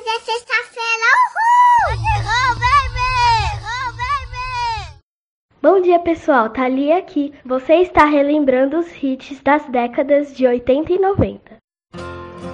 Hoje é sexta-feira, uhul! Oh, baby! Oh, baby! Bom dia, pessoal. Thalia aqui. Você está relembrando os hits das décadas de 80 e 90.